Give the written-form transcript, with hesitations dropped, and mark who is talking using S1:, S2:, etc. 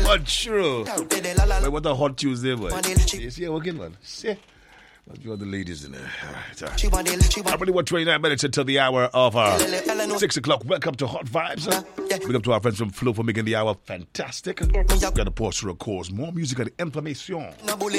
S1: But true. Wait, what a hot Tuesday, boy. You see, working, man. See? Must be all the ladies in there. All right. I really want 29 minutes until the hour of 6 o'clock. Welcome to Hot Vibes. Big up to our friends from Flow for making the hour fantastic. Got to pause for a course. More music at the information.